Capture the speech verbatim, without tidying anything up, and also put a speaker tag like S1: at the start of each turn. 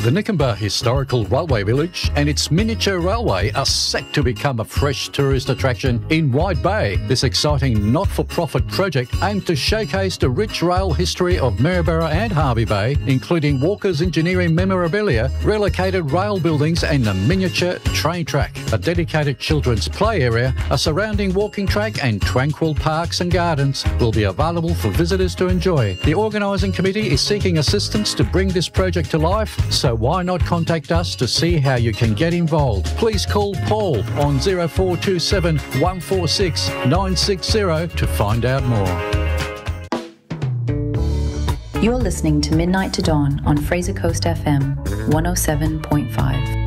S1: The Nikenba Historical Railway Village and its miniature railway are set to become a fresh tourist attraction in Wide Bay. This exciting not-for-profit project aims to showcase the rich rail history of Maryborough and Hervey Bay, including Walker's engineering memorabilia, relocated rail buildings and a miniature train track. A dedicated children's play area, a surrounding walking track and tranquil parks and gardens will be available for visitors to enjoy. The organising committee is seeking assistance to bring this project to life, so why not contact us to see how you can get involved. Please call Paul on zero four two seven, one four six, nine six zero to find out more.
S2: You're listening to Midnight to Dawn on Fraser Coast F M one oh seven point five.